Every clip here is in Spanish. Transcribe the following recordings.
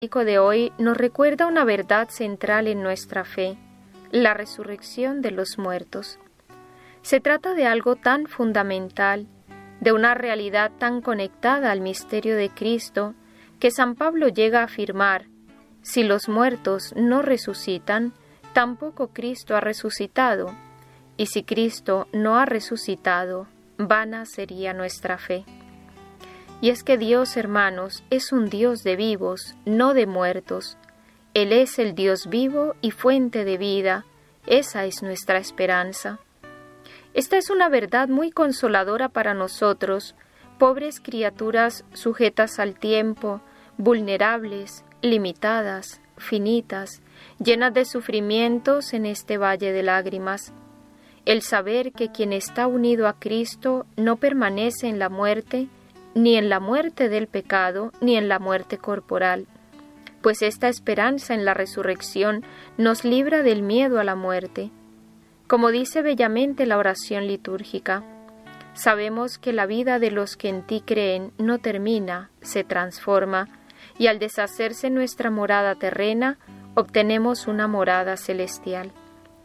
De hoy nos recuerda una verdad central en nuestra fe, la resurrección de los muertos. Se trata de algo tan fundamental, de una realidad tan conectada al misterio de Cristo, que San Pablo llega a afirmar: si los muertos no resucitan, tampoco Cristo ha resucitado, y si Cristo no ha resucitado, vana sería nuestra fe. Y es que Dios, hermanos, es un Dios de vivos, no de muertos. Él es el Dios vivo y fuente de vida. Esa es nuestra esperanza. Esta es una verdad muy consoladora para nosotros, pobres criaturas sujetas al tiempo, vulnerables, limitadas, finitas, llenas de sufrimientos en este valle de lágrimas. El saber que quien está unido a Cristo no permanece en la muerte, ni en la muerte del pecado, ni en la muerte corporal, pues esta esperanza en la resurrección nos libra del miedo a la muerte. Como dice bellamente la oración litúrgica, sabemos que la vida de los que en ti creen no termina, se transforma, y al deshacerse nuestra morada terrena, obtenemos una morada celestial.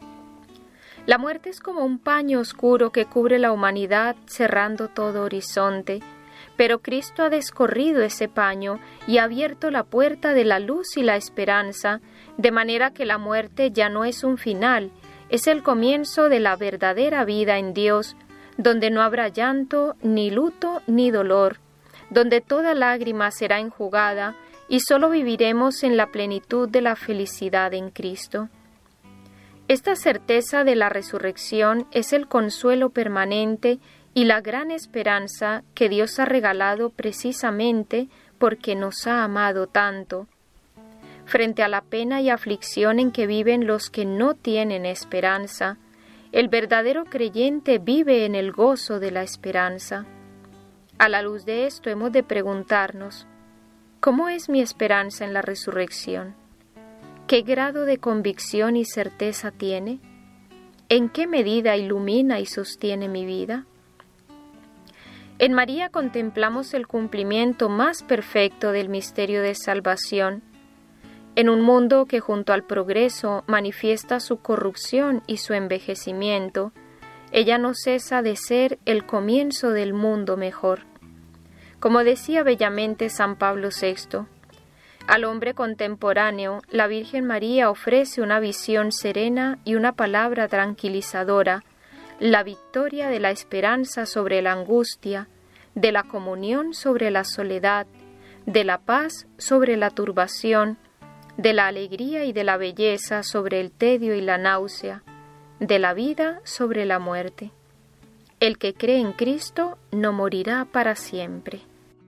La muerte es como un paño oscuro que cubre la humanidad, cerrando todo horizonte, pero Cristo ha descorrido ese paño y ha abierto la puerta de la luz y la esperanza, de manera que la muerte ya no es un final, es el comienzo de la verdadera vida en Dios, donde no habrá llanto, ni luto, ni dolor, donde toda lágrima será enjugada y solo viviremos en la plenitud de la felicidad en Cristo. Esta certeza de la resurrección es el consuelo permanente y la gran esperanza que Dios ha regalado precisamente porque nos ha amado tanto. Frente a la pena y aflicción en que viven los que no tienen esperanza, el verdadero creyente vive en el gozo de la esperanza. A la luz de esto hemos de preguntarnos: ¿cómo es mi esperanza en la resurrección? ¿Qué grado de convicción y certeza tiene? ¿En qué medida ilumina y sostiene mi vida? En María contemplamos el cumplimiento más perfecto del misterio de salvación. En un mundo que junto al progreso manifiesta su corrupción y su envejecimiento, ella no cesa de ser el comienzo del mundo mejor. Como decía bellamente San Pablo VI, al hombre contemporáneo, la Virgen María ofrece una visión serena y una palabra tranquilizadora, la victoria de la esperanza sobre la angustia, de la comunión sobre la soledad, de la paz sobre la turbación, de la alegría y de la belleza sobre el tedio y la náusea, de la vida sobre la muerte. El que cree en Cristo no morirá para siempre.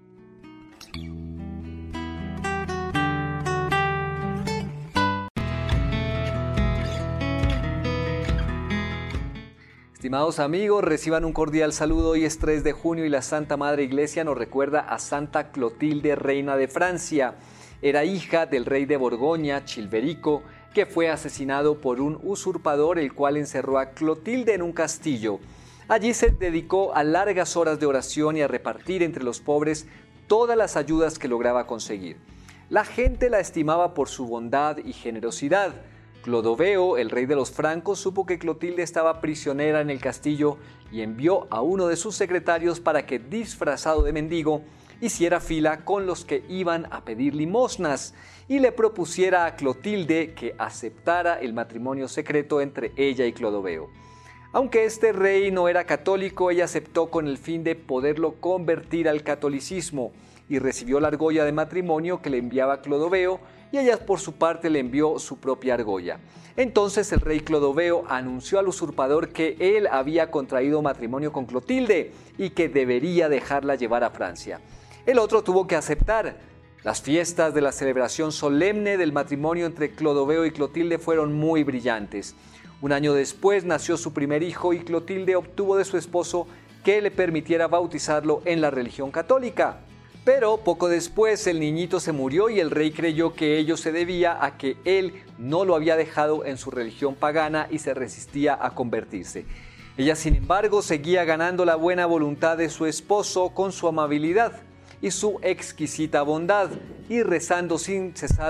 Estimados amigos, reciban un cordial saludo. Hoy es 3 de junio y la Santa Madre Iglesia nos recuerda a Santa Clotilde, reina de Francia. Era hija del rey de Borgoña, Chilperico, que fue asesinado por un usurpador, el cual encerró a Clotilde en un castillo. Allí se dedicó a largas horas de oración y a repartir entre los pobres todas las ayudas que lograba conseguir. La gente la estimaba por su bondad y generosidad. Clodoveo, el rey de los francos, supo que Clotilde estaba prisionera en el castillo y envió a uno de sus secretarios para que, disfrazado de mendigo, hiciera fila con los que iban a pedir limosnas y le propusiera a Clotilde que aceptara el matrimonio secreto entre ella y Clodoveo. Aunque este rey no era católico, ella aceptó con el fin de poderlo convertir al catolicismo y recibió la argolla de matrimonio que le enviaba Clodoveo, y ella por su parte le envió su propia argolla. Entonces el rey Clodoveo anunció al usurpador que él había contraído matrimonio con Clotilde y que debería dejarla llevar a Francia. El otro tuvo que aceptar. Las fiestas de la celebración solemne del matrimonio entre Clodoveo y Clotilde fueron muy brillantes. Un año después nació su primer hijo y Clotilde obtuvo de su esposo que le permitiera bautizarlo en la religión católica. Pero poco después el niñito se murió y el rey creyó que ello se debía a que él no lo había dejado en su religión pagana y se resistía a convertirse. Ella, sin embargo, seguía ganando la buena voluntad de su esposo con su amabilidad. y su exquisita bondad, y rezando sin cesar